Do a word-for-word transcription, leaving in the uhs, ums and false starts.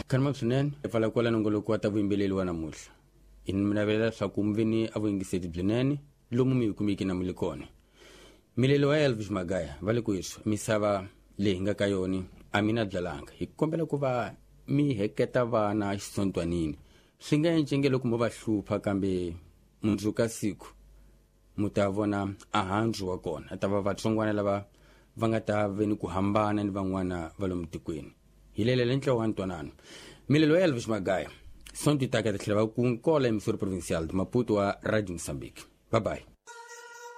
Kanma swinene pfala kwala nongoloko wa ta vuyimbeleri wa namuntlha ini mi navela swa ku mi vini a vuyingiseti byinene lomu mi kumiki na mili kona. Milelo wa Elvis Magaya va le kwiso misava leyi nga ka yoni a mina byalanga hi kombela ku va mi heketa vana xitsontwanini swi nga encenge loko mo va hlupha kambe mundzuka siku mu ta vona a handzu wa kona ta va vatsongwana lava va nga ta veni ku hambana ni van'wana va lomu tikweni hi lelele ntlawa wa ntwanano. Milelo wa Elvis Magaya sonto itaka ta tlhela va ku nkola emisori provincial de Maputo wa Radio Mozambique. Bye bye.